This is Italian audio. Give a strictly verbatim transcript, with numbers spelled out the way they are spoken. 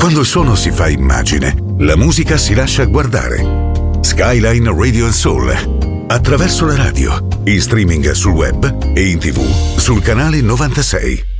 Quando il suono si fa immagine, la musica si lascia guardare. Skyline Radio and Soul, attraverso la radio, in streaming sul web e in tv sul canale novantasei.